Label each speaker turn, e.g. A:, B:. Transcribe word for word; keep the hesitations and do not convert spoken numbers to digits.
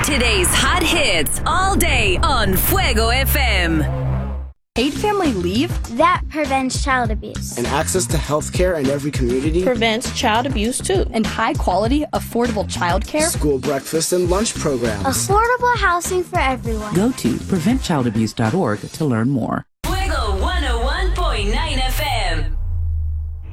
A: Today's hot hits all day on Fuego F M.
B: Paid family leave?
C: That prevents child abuse.
D: And access to health care in every community?
E: Prevents child abuse, too.
B: And high-quality, affordable child care?
D: School breakfast and lunch programs.
C: Affordable housing for everyone.
F: Go to prevent child abuse dot org to learn more.